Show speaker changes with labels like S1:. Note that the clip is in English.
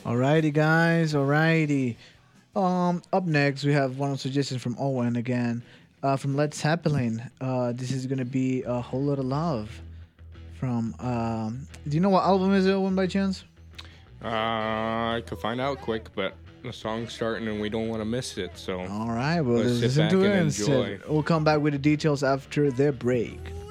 S1: Alrighty, guys. Alrighty. Up next we have one suggestion from Owen again, from Led Zeppelin. This is gonna be a whole lot of love from. Do you know what album is it, Owen, by chance?
S2: I could find out quick, but the song's starting and we don't want to miss it. So
S1: All right, well,
S2: let's
S1: let's
S2: sit
S1: listen
S2: back
S1: to it
S2: and
S1: instead.
S2: enjoy.
S1: We'll come back with the details after the break.